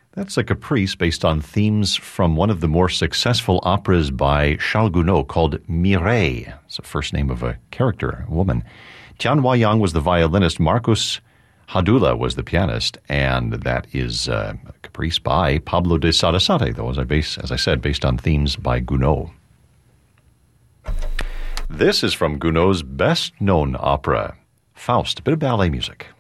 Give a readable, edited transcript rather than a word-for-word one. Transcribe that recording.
That's a caprice based on themes from one of the more successful operas by Charles Gounod called Mireille. It's the first name of a character, a woman. Tian Huayang was the violinist, Marcos Hadula was the pianist, and that is a caprice by Pablo de Sarasate, though, as I said, based on themes by Gounod. This is from Gounod's best-known opera, Faust, a bit of ballet music.